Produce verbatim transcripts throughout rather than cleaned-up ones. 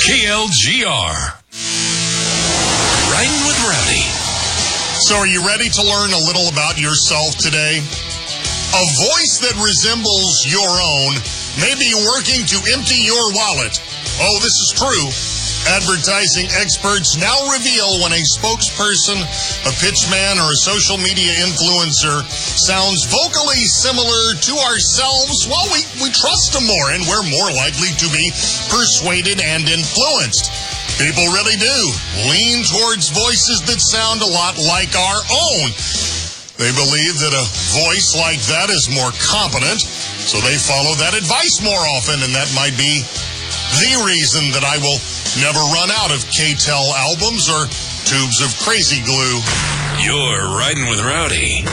K L G R. Riding with Rowdy. So are you ready to learn a little about yourself today? A voice that resembles your own may be working to empty your wallet. Oh, this is true. Advertising experts now reveal when a spokesperson, a pitchman, or a social media influencer sounds vocally similar to ourselves, well, we, we trust them more, and we're more likely to be persuaded and influenced. People really do lean towards voices that sound a lot like our own. They believe that a voice like that is more competent, so they follow that advice more often, and that might be the reason that I will never run out of K-Tel albums or tubes of Crazy Glue. You're Riding with Rowdy.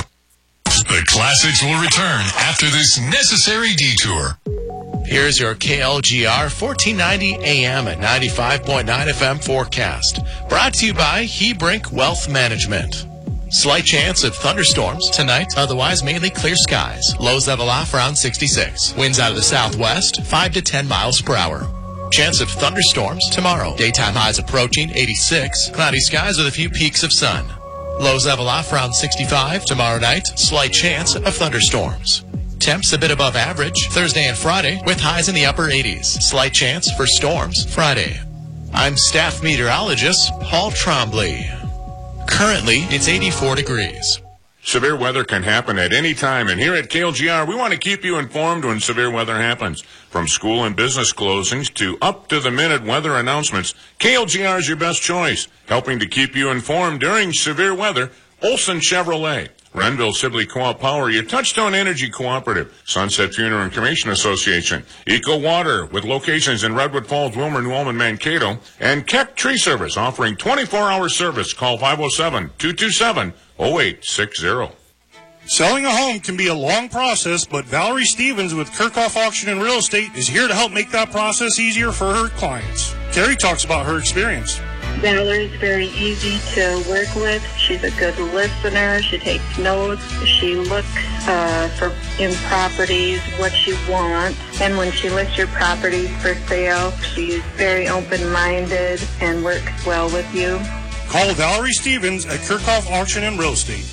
The classics will return after this necessary detour. Here's your K L G R fourteen ninety A M at ninety-five point nine F M forecast. Brought to you by Hebrink Wealth Management. Slight chance of thunderstorms tonight, otherwise mainly clear skies. Lows level off around sixty-six. Winds out of the southwest, five to ten miles per hour. Chance of thunderstorms tomorrow. Daytime highs approaching eighty-six. Cloudy skies with a few peaks of sun. Lows level off around sixty-five. Tomorrow night, slight chance of thunderstorms. Temps a bit above average Thursday and Friday with highs in the upper eighties. Slight chance for storms Friday. I'm staff meteorologist Paul Trombley. Currently, it's eighty-four degrees. Severe weather can happen at any time, and here at K L G R, we want to keep you informed when severe weather happens. From school and business closings to up-to-the-minute weather announcements, K L G R is your best choice. Helping to keep you informed during severe weather, Olson Chevrolet. Renville Sibley Co-op Power, your Touchstone Energy Cooperative, Sunset Funeral and Cremation Association, Eco Water with locations in Redwood Falls, Wilmer, New Ulm, Mankato, and Keck Tree Service offering twenty-four hour service. Call five oh seven, two two seven, oh eight six zero. Selling a home can be a long process, but Valerie Stevens with Kirchhoff Auction and Real Estate is here to help make that process easier for her clients. Carrie talks about her experience. Valerie's very easy to work with. She's a good listener. She takes notes. She looks uh, for in properties what you want. And when she lists your properties for sale, she's very open-minded and works well with you. Call Valerie Stevens at Kirchhoff Auction and Real Estate.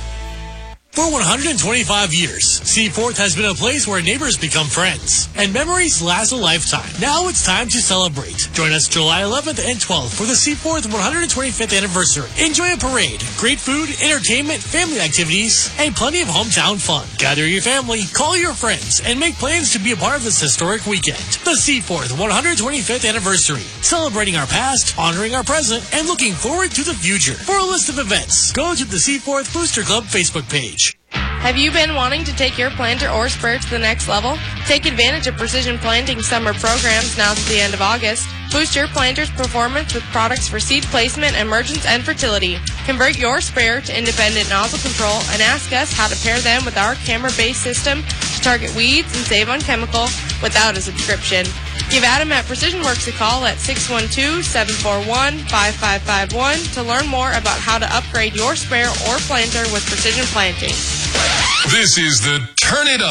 For one hundred twenty-five years, Seaforth has been a place where neighbors become friends, and memories last a lifetime. Now it's time to celebrate. Join us July eleventh and twelfth for the Seaforth one hundred twenty-fifth anniversary. Enjoy a parade, great food, entertainment, family activities, and plenty of hometown fun. Gather your family, call your friends, and make plans to be a part of this historic weekend. The Seaforth one hundred twenty-fifth anniversary, celebrating our past, honoring our present, and looking forward to the future. For a list of events, go to the Seaforth Booster Club Facebook page. Have you been wanting to take your planter or sprayer to the next level? Take advantage of Precision Planting summer programs now to the end of August. Boost your planter's performance with products for seed placement, emergence, and fertility. Convert your sprayer to independent nozzle control and ask us how to pair them with our camera-based system to target weeds and save on chemical without a subscription. Give Adam at Precision Works a call at six one two, seven four one, five five five one to learn more about how to upgrade your sprayer or planter with Precision Planting. This is the Turn It Up